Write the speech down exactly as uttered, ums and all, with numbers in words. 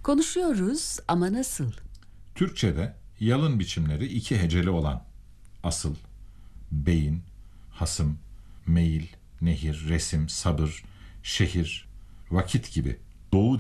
Konuşuyoruz ama nasıl? Türkçe'de yalın biçimleri iki heceli olan asıl, beyin, hasım, meyil, nehir, resim, sabır, şehir, vakit gibi Doğu